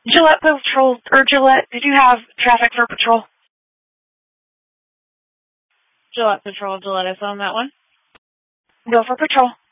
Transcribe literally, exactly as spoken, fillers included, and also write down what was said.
Gillette Patrol, or Gillette, did you have traffic for patrol? Gillette Patrol, Gillette is on that one. Go for patrol.